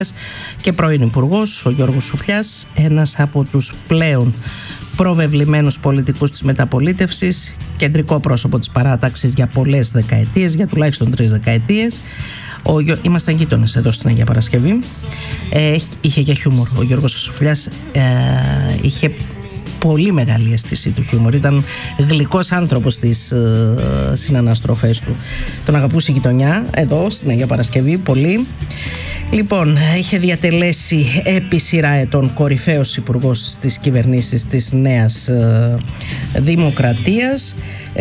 και πρώην υπουργός, ο Γιώργος Σουφλιάς, ένας από τους πλέον προβεβλημένους πολιτικούς της μεταπολίτευσης, κεντρικό πρόσωπο της παράταξης για πολλές δεκαετίες, για τουλάχιστον 3 δεκαετίες. Ήμασταν γείτονες εδώ στην Αγία Παρασκευή. Είχε και χιούμορ. Ο Γιώργος Σουφλιάς είχε πολύ μεγάλη αίσθηση του χιούμορ. Ήταν γλυκός άνθρωπος στις συναναστροφές του. Τον αγαπούσε η γειτονιά εδώ στην Αγία Παρασκευή πολύ. Λοιπόν, είχε διατελέσει επί σειρά ετών κορυφαίος υπουργός της κυβερνήσης της Νέας Δημοκρατίας.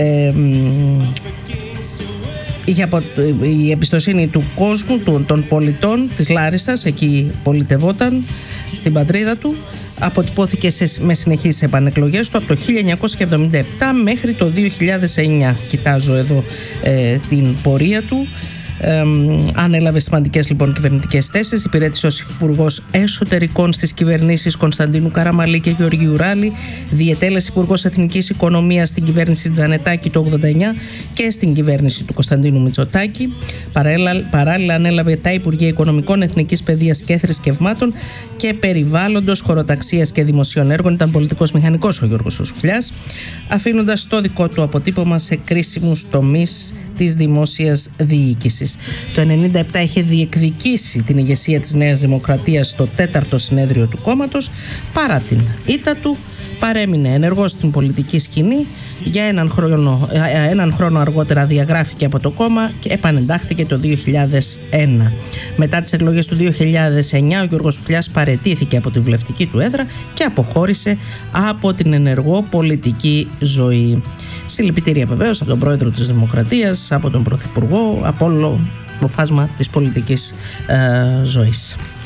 Είχε η εμπιστοσύνη του κόσμου, των πολιτών της Λάρισσας, εκεί πολιτευόταν στην πατρίδα του. Αποτυπώθηκε με συνεχείς επανεκλογές του από το 1977 μέχρι το 2009. Κοιτάζω εδώ την πορεία του. Ανέλαβε σημαντικές λοιπόν κυβερνητικές θέσεις. Υπηρέτησε ως υπουργός εσωτερικών στις κυβερνήσεις Κωνσταντίνου Καραμαλή και Γεωργίου Ράλη. Διετέλεσε υπουργός εθνικής οικονομίας στην κυβέρνηση Τζανετάκη το 1989 και στην κυβέρνηση του Κωνσταντίνου Μητσοτάκη. Παράλληλα ανέλαβε τα Υπουργεία Οικονομικών, Εθνικής Παιδείας και Θρησκευμάτων και Περιβάλλοντος, Χωροταξίας και Δημοσίων Έργων. Ήταν πολιτικός μηχανικός ο Γιώργος Σουφλιάς, αφήνοντας το δικό του αποτύπωμα σε κρίσιμους τομείς της δημόσιας διοίκησης. Το 1997 είχε διεκδικήσει την ηγεσία της Νέας Δημοκρατίας στο 4ο συνέδριο του κόμματος. Παρά την ήττα του, παρέμεινε ενεργός στην πολιτική σκηνή. Για έναν χρόνο αργότερα διαγράφηκε από το κόμμα και επανεντάχθηκε το 2001. Μετά τις εκλογές του 2009 ο Γιώργος Σουφλιάς παραιτήθηκε από τη βουλευτική του έδρα και αποχώρησε από την ενεργό πολιτική ζωή. Συλληπιτήρια βεβαίως από τον πρόεδρο της Δημοκρατίας, από τον πρωθυπουργό, από όλο το φάσμα της πολιτικής ζωής.